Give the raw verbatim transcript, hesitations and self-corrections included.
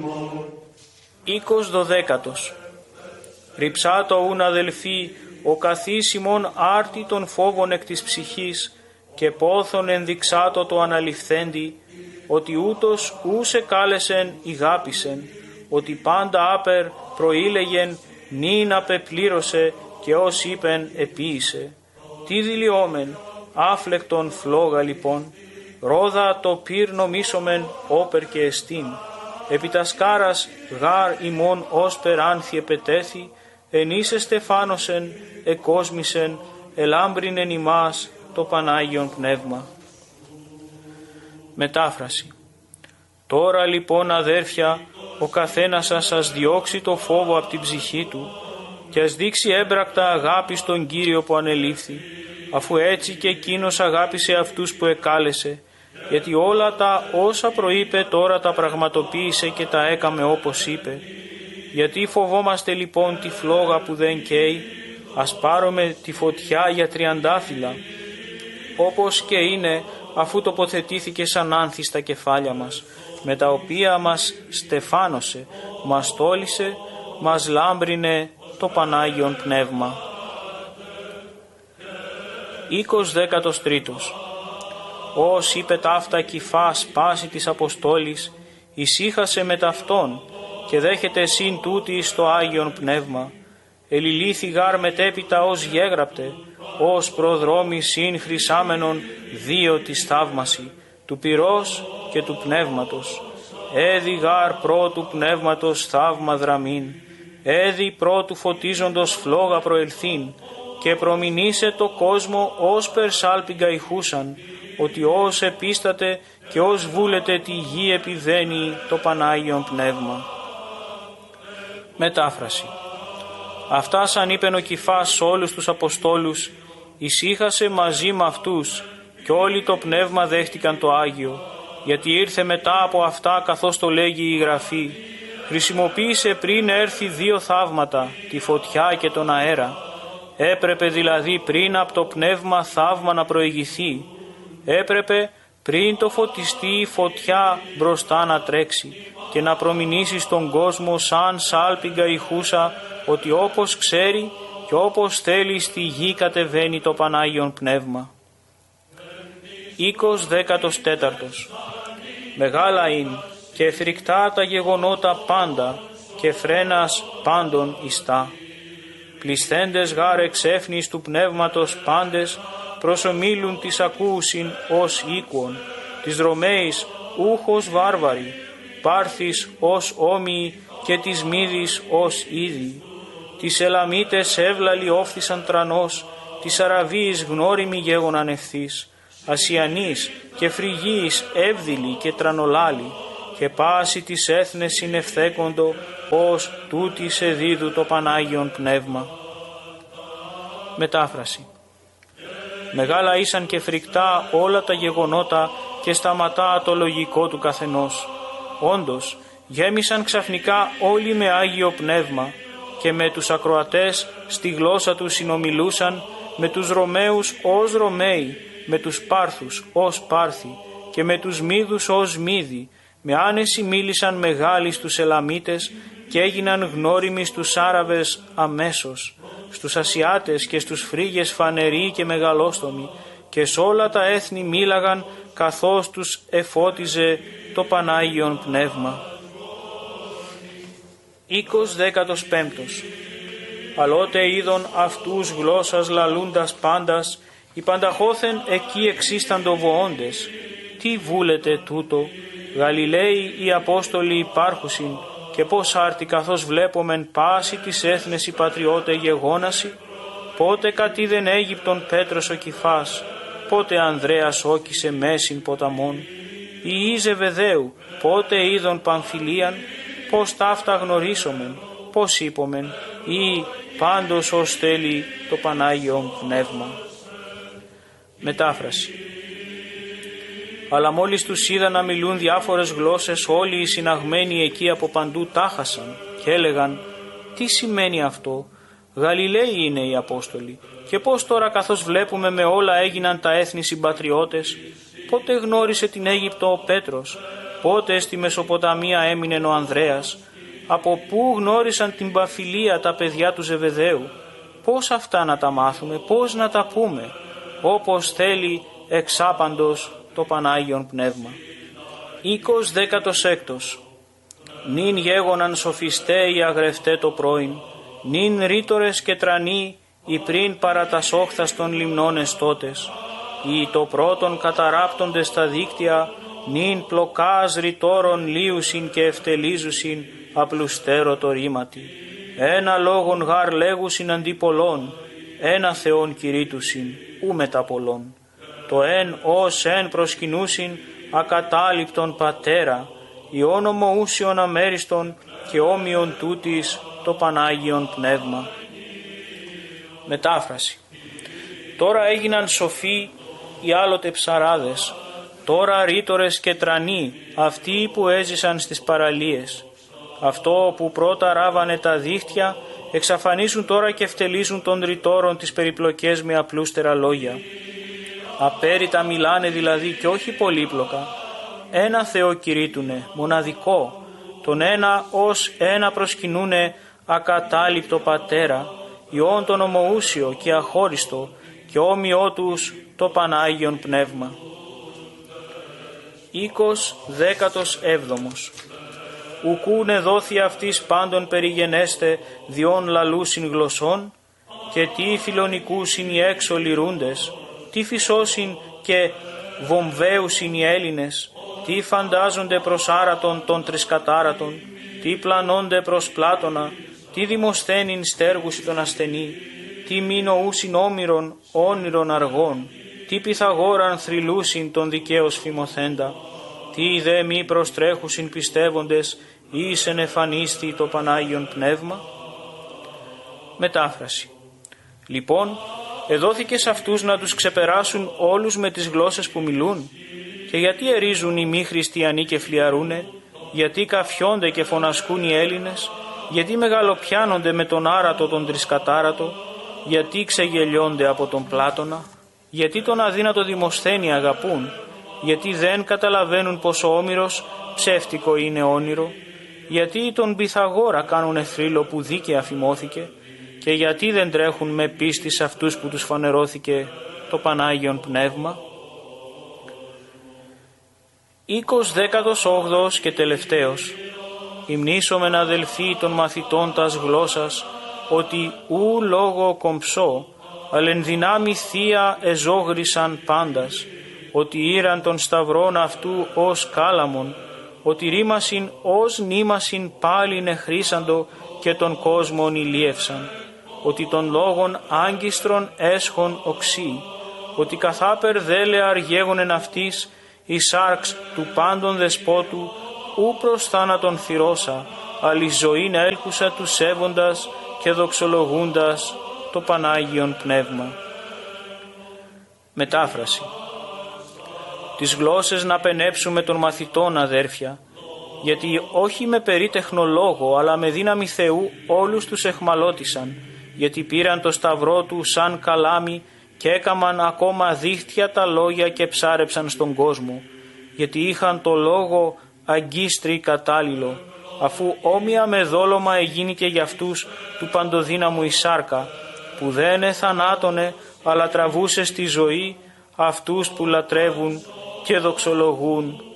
Οίκος δωδέκατος. Ριψάτο ούν αδελφοί, ο καθής ημών άρτη των φόβων εκ της ψυχής και πόθον ενδειξάτο το αναληφθέντη, ότι ούτως ούσε κάλεσεν ηγάπησεν, ότι πάντα άπερ προήλεγεν νυν απεπλήρωσε και ως είπεν επίησε. Τι δηλιόμεν, άφλεκτον φλόγα λοιπόν, ρόδα το πυρ νομίσομεν όπερ και εστίν, επί τα σκάρας γάρ ημών όσπερ άνθη επετέθη, εν είσαι στεφάνωσεν, εκόσμησεν, ελάμπρινεν ημάς το Πανάγιον Πνεύμα. Μετάφραση. Τώρα λοιπόν αδέρφια, ο καθένας σας σας διώξει το φόβο από την ψυχή του και ας δείξει έμπρακτα αγάπη στον Κύριο που ανελήφθη, αφού έτσι και εκείνος αγάπησε αυτούς που εκάλεσε, γιατί όλα τα όσα προείπε τώρα τα πραγματοποίησε και τα έκαμε όπως είπε. Γιατί φοβόμαστε λοιπόν τη φλόγα που δεν καίει, ας πάρουμε τη φωτιά για τριαντάφυλλα, όπως και είναι, αφού τοποθετήθηκε σαν άνθη στα κεφάλια μας, με τα οποία μας στεφάνωσε, μας τόλισε, μας λάμπρινε το Πανάγιον Πνεύμα. Οίκος δέκατος τρίτος. Ως είπε ταύτα κυφάς πάση της Αποστόλης, ησύχασε με ταυτόν και δέχεται συν τούτη στο Άγιον Πνεύμα. Ελιλήθη γάρ μετέπειτα ως γέγραπτε, ως προδρόμοι συν χρυσάμενον δύο της θαύμαση, του πυρός και του πνεύματος. Έδι γάρ πρώτου πνεύματος θαύμα δραμήν, έδι πρώτου φωτίζοντος φλόγα προελθήν, και προμηνήσε το κόσμο ως περσάλπιγγα ηχούσαν, ότι ως επίσταται και ως βούλεται τη γη επιδένει το Πανάγιον Πνεύμα. Μετάφραση. Αυτά σαν είπεν ο Κυφάς σ' όλους τους Αποστόλους, ησύχασε μαζί με αυτούς και όλοι το Πνεύμα δέχτηκαν το Άγιο, γιατί ήρθε μετά από αυτά καθώς το λέγει η Γραφή. Χρησιμοποίησε πριν έρθει δύο θαύματα, τη φωτιά και τον αέρα. Έπρεπε δηλαδή πριν από το Πνεύμα θαύμα να προηγηθεί. Έπρεπε πριν το φωτιστεί η φωτιά μπροστά να τρέξει και να προμηνήσει στον κόσμο σαν σάλπιγγα ηχούσα, ότι όπως ξέρει και όπως θέλει στη γη κατεβαίνει το Πανάγιον Πνεύμα. Οίκος δέκατος τέταρτος. Μεγάλα είναι και φρικτά τα γεγονότα πάντα και φρένας πάντων ιστά. Πλησθέντες γάρ εξέφνης του πνεύματος πάντες προσομίλουν της ακούουσιν ως οίκουον, της Ρωμαίης ούχος βάρβαροι, Πάρθης ως όμοιοι και της Μύδης ως ήδη. Τις Ελαμίτες εύλαλοι όφθησαν τρανός, της Αραβίης γνώριμοι γέγοναν ευθύς, Ασιανής και Φρυγίης εύδηλοι και τρανολάλοι, και πάση της έθνες συνευθέκοντο ως τούτη σε δίδου το Πανάγιον Πνεύμα. Μετάφραση. Μεγάλα ήσαν και φρικτά όλα τα γεγονότα και σταματά το λογικό του καθενός. Όντως, γέμισαν ξαφνικά όλοι με Άγιο Πνεύμα και με τους ακροατές στη γλώσσα τους συνομιλούσαν, με τους Ρωμαίους ως Ρωμαίοι, με τους Πάρθους ως Πάρθοι και με τους Μύδους ως Μύδοι. Με άνεση μίλησαν μεγάλοι στους Ελαμίτες και έγιναν γνώριμοι στους Άραβες αμέσως, στους Ασιάτες και στους Φρύγες φανεροί και μεγαλόστομοι, και σ' όλα τα έθνη μίλαγαν καθώς τους εφώτιζε το Πανάγιον Πνεύμα. Οίκος δέκατος πέμπτος. Αλότε είδον αυτούς γλώσσας λαλούντας πάντας, οι πανταχώθεν εκεί εξίσταντο βοώντες. Τι βούλετε τούτο, Γαλιλαίοι οι Απόστολοι υπάρχουσιν, και πώς άρτη καθώς βλέπομεν πάση της έθνες οι πατριώτε γεγόναση, πότε κατήδεν Αίγυπτον Πέτρος ο Κυφάς, πότε Ανδρέας όκησε μέσιν ποταμών, ή Ιζε Βεδαίου, πότε είδον Παμφιλίαν, πώς ταύτα γνωρίσομεν, πώς είπομεν, ή πάντως ως θέλει το Πανάγιον Πνεύμα. Μετάφραση. Αλλά μόλις τους είδα να μιλούν διάφορες γλώσσες, όλοι οι συναγμένοι εκεί από παντού τάχασαν και έλεγαν, τι σημαίνει αυτό, Γαλιλαίοι είναι οι Απόστολοι, και πώς τώρα καθώς βλέπουμε με όλα έγιναν τα έθνη συμπατριώτες, πότε γνώρισε την Αίγυπτο ο Πέτρος, πότε στη Μεσοποταμία έμεινε ο Ανδρέας, από πού γνώρισαν την Παμφιλία τα παιδιά του Ζεβεδαίου, πώς αυτά να τα μάθουμε, πώς να τα πούμε, όπως θέλει εξάπαντος το Πανάγιον Πνεύμα. Οίκος δέκατος έκτος. Νυν γέγοναν σοφιστέ αγρευτέ το πρώην, νυν ρήτορες και τρανοί οι πριν παρά τας όχθας των λιμνών εστώτες, ή το πρώτον καταράπτονται στα δίκτυα, νυν πλοκάς ρητόρων λίουσιν και ευτελίζουσιν απλουστέρω το ρήματι. Ένα λόγον γάρ λέγουσιν αντί πολλών, ένα Θεόν κηρύττουσιν, ου μετα πολλών. Το εν ως εν προσκυνούσιν ακατάληπτον πατέρα, η όνομο ούσιον αμέριστον και όμοιον τούτης το Πανάγιον Πνεύμα. Μετάφραση. Τώρα έγιναν σοφοί οι άλλοτε ψαράδες, τώρα ρήτορες και τρανοί αυτοί που έζησαν στις παραλίες. Αυτό που πρώτα ράβανε τα δίχτυα εξαφανίζουν τώρα και ευτελίζουν των ρητόρων τις περιπλοκές με απλούστερα λόγια. Απέριτα μιλάνε δηλαδή και όχι πολύπλοκα. Ένα Θεό κηρύττουνε, μοναδικό, τον ένα ως ένα προσκυνούνε ακατάληπτο πατέρα, Υιόν τον ομοούσιο και αχώριστο και όμοιό τους το Πανάγιον Πνεύμα. Οίκος δέκατος έβδομος. Ουκούνε δόθη αυτής πάντων περιγενέστε διόν λαλούσιν γλωσσών, και τι φιλονικούσιν οι έξω λυρούντες, τι φυσώσιν και βομβαίουσιν οι Έλληνες, τι φαντάζονται προς άρατον των τρισκατάρατων, τι πλανώνται προς Πλάτωνα, τι δημοσθένην στέργουσι τον ασθενή, τι μη νοούσιν όμηρον όνειρον αργών, τι Πυθαγόραν θρυλούσιν τον δικαίως φημωθέντα, τι δε μη προστρέχουσιν πιστεύοντες ήσεν εφανίστη το Πανάγιον Πνεύμα. Μετάφραση. Λοιπόν, εδόθηκε σε αυτούς να τους ξεπεράσουν όλους με τις γλώσσες που μιλούν, και γιατί ερίζουν οι μη χριστιανοί και φλιαρούνε, γιατί καφιόνται και φωνασκούν οι Έλληνες, γιατί μεγαλοπιάνονται με τον άρατο τον τρισκατάρατο, γιατί ξεγελιώνται από τον Πλάτωνα, γιατί τον αδύνατο Δημοσθένη αγαπούν, γιατί δεν καταλαβαίνουν πως ο Όμηρος ψεύτικο είναι όνειρο, γιατί τον Πυθαγόρα κάνουνε θρύλο που δίκαια φημώθηκε, και γιατί δεν τρέχουν με πίστη σε αυτούς που τους φανερώθηκε το Πανάγιον Πνεύμα. Οίκος δέκατος όγδοος και τελευταίος. Υμνήσομεν αδελφοί των μαθητών τας γλώσσας, ότι ου λόγο κομψό, αλλά εν δυνάμει θεία εζόγρισαν πάντας, ότι ήραν των σταυρών αυτού ως κάλαμον, ότι ρήμασιν ως νήμασιν πάλιν εχρήσαντο και τον κόσμον ηλίευσαν, ότι τον λόγον άγκιστρον έσχον οξύ, ότι καθάπερ δέλεα αργέγονεν αυτής η σάρξ του πάντων δεσπότου, ου προς θάνατον θυρώσα, αλλη ζωήν έλκουσα του σέβοντας και δοξολογούντας το Πανάγιον Πνεύμα. Μετάφραση. Τις γλώσσες να πενέψουμε των μαθητών, αδέρφια, γιατί όχι με περίτεχνο λόγο, αλλά με δύναμη Θεού όλους τους εχμαλώτησαν, γιατί πήραν το σταυρό του σαν καλάμι και έκαμαν ακόμα δίχτυα τα λόγια και ψάρεψαν στον κόσμο, γιατί είχαν το λόγο αγκίστρι κατάλληλο, αφού όμοια με δόλωμα εγίνηκε για αυτούς του παντοδύναμου η σάρκα, που δεν εθανάτωνε, αλλά τραβούσε στη ζωή αυτούς που λατρεύουν και δοξολογούν